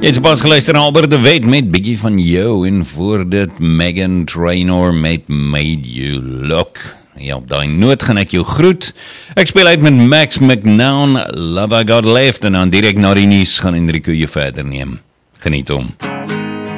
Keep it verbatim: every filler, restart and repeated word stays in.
Jy het pas geluister na Albert de Wet met Biggie van jou en voor dit Meghan Trainor met Made You Look. Ja, op die noot gaan ek jou groet. Ek speel uit met Max McNown, Love I Got Left en dan direct na die nuus gaan Enrico jou verder neem. Geniet hom.